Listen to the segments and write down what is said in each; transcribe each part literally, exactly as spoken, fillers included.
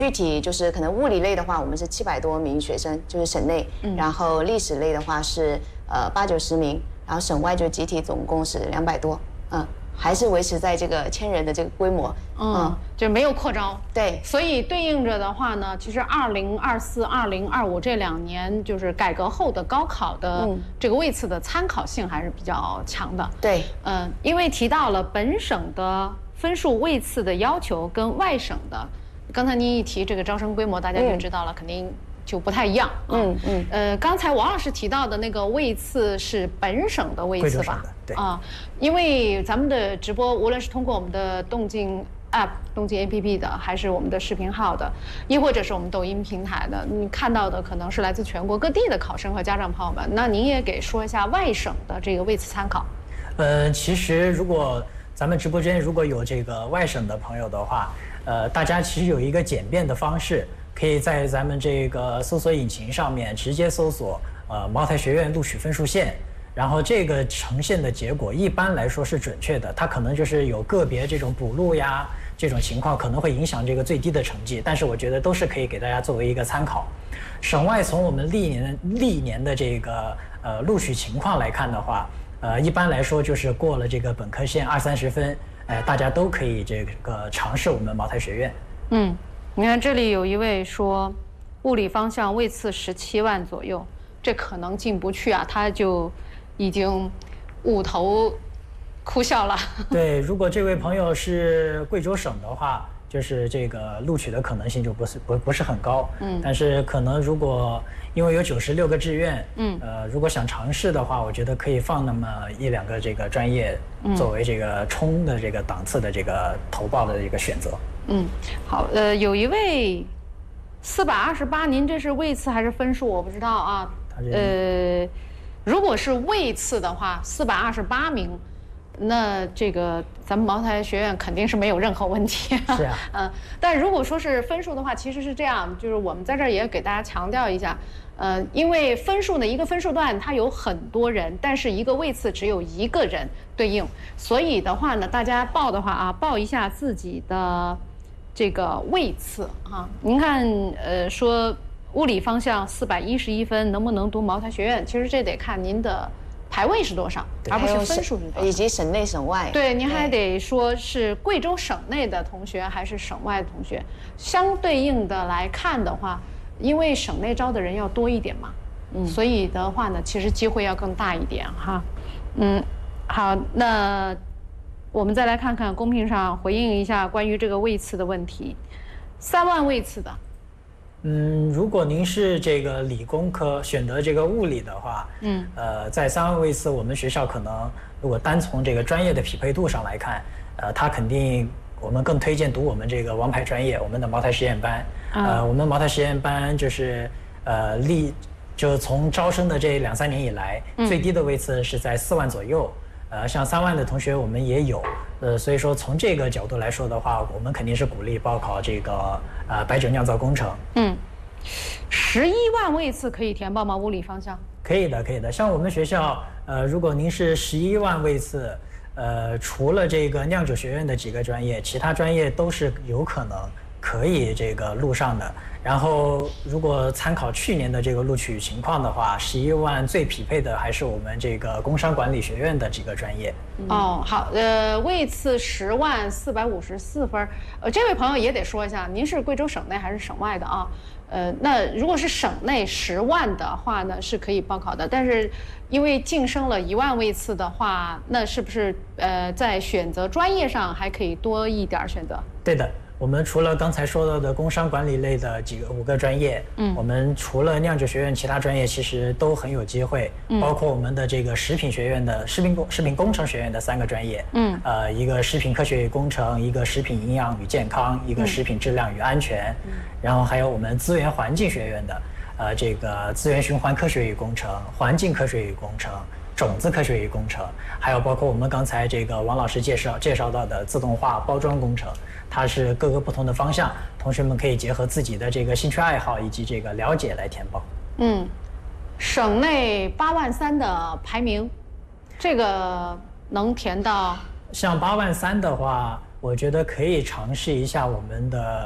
具体就是可能物理类的话，我们是七百多名学生，就是省内，嗯、然后历史类的话是呃八九十名，然后省外就集体总共是两百多，嗯。还是维持在这个千人的这个规模， 嗯，嗯就没有扩招。 对， 所以对应着的话呢，其实二零二四、二零二五这两年就是改革后的高考的这个位次的参考性还是比较强的。 对， 嗯、呃，因为提到了本省的分数位次的要求跟外省的，刚才您一提这个招生规模，大家就知道了，嗯、肯定。就不太一样，嗯嗯，呃，刚才王老师提到的那个位次是本省的位次吧？ 对啊，因为咱们的直播，无论是通过我们的动静 App、动静 A P P 的，还是我们的视频号的，亦或者是我们抖音平台的，你看到的可能是来自全国各地的考生和家长朋友们。那您也给说一下外省的这个位次参考。 呃，其实如果咱们直播间如果有这个外省的朋友的话，呃，大家其实有一个简便的方式。可以在咱们这个搜索引擎上面直接搜索呃茅台学院录取分数线，然后这个呈现的结果一般来说是准确的，它可能就是有个别这种补录呀这种情况可能会影响这个最低的成绩，但是我觉得都是可以给大家作为一个参考。省外从我们历年历年的这个呃录取情况来看的话，呃一般来说就是过了这个本科线二三十分，呃大家都可以这个尝试我们茅台学院。 嗯。你看这里有一位说，物理方向位次十七万左右，这可能进不去啊，他就已经捂头哭笑了。 对，如果这位朋友是贵州省的话，就是这个录取的可能性就不是不不是很高。嗯，但是可能如果因为有九十六个志愿，嗯，呃，如果想尝试的话，我觉得可以放那么一两个这个专业作为这个冲的这个档次的这个投报的一个选择。 嗯，好，呃，有一位四百二十八，您这是位次还是分数？我不知道啊。呃，如果是位次的话，四百二十八名，那这个咱们茅台学院肯定是没有任何问题。 是啊。 嗯，但如果说是分数的话，其实是这样，就是我们在这儿也给大家强调一下，呃，因为分数呢，一个分数段它有很多人，但是一个位次只有一个人对应，所以的话呢，大家报的话啊，报一下自己的。这个位次啊，您看，呃，说物理方向四百一十一分，能不能读茅台学院？其实这得看您的排位是多少，而不是分数是多少， 以及省内省外。 对，您还得说是贵州省内的同学还是省外的同学。相对应的来看的话，因为省内招的人要多一点嘛，嗯，所以的话呢，其实机会要更大一点哈。嗯，好，那。我们再来看看公屏上回应一下关于这个位次的问题，三万位次的。 嗯，如果您是这个理工科选择这个物理的话，嗯，呃，在三万位次，我们学校可能如果单从这个专业的匹配度上来看，呃，它肯定我们更推荐读我们这个王牌专业，我们的茅台实验班。嗯、呃，我们茅台实验班就是呃历就从招生的这两三年以来，嗯、最低的位次是在四万左右。呃，像三万的同学我们也有，呃，所以说从这个角度来说的话，我们肯定是鼓励报考这个呃白酒酿造工程。 嗯，十一万位次可以填报吗？物理方向？ 可以的，可以的。像我们学校，呃，如果您是十一万位次，呃，除了这个酿酒学院的几个专业，其他专业都是有可能可以这个录上的。然后，如果参考去年的这个录取情况的话，十一万最匹配的还是我们这个工商管理学院的几个专业。 哦，好，呃，位次十万四百五十四分，呃，这位朋友也得说一下，您是贵州省内还是省外的啊？呃，那如果是省内十万的话呢，是可以报考的，但是因为晋升了一万位次的话，那是不是呃在选择专业上还可以多一点选择？ 对的。我们除了刚才说到的工商管理类的几个五个专业，嗯，我们除了酿酒学院，其他专业其实都很有机会，嗯，包括我们的这个食品学院的食品工食品工程学院的三个专业，嗯，呃，一个食品科学与工程，一个食品营养与健康，一个食品质量与安全，嗯，然后还有我们资源环境学院的，呃，这个资源循环科学与工程、环境科学与工程。种子科学与工程，还有包括我们刚才这个王老师介绍介绍到的自动化包装工程，它是各个不同的方向，同学们可以结合自己的这个兴趣爱好以及这个了解来填报。 嗯，省内八万三的排名，这个能填到？ 像八万三的话，我觉得可以尝试一下我们的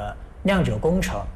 酿酒工程。